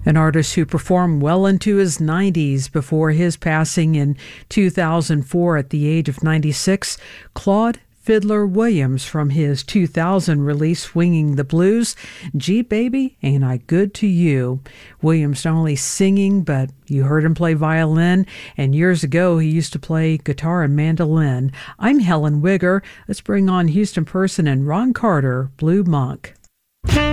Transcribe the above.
An artist who performed well into his 90s before his passing in 2004 at the age of 96, Claude Fiddler Williams, from his 2000 release Swinging the Blues, Gee Baby, Ain't I Good to You. Williams not only singing, but you heard him play violin, and years ago he used to play guitar and mandolin. I'm Helen Wigger. Let's bring on Houston Person and Ron Carter, Blue Monk.